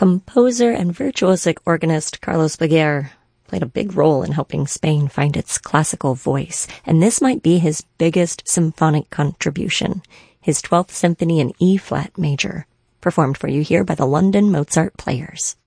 Composer and virtuosic organist Carlos Baguer played a big role in helping Spain find its classical voice, and this might be his biggest symphonic contribution, his 12th Symphony in E-flat major, performed for you here by the London Mozart Players.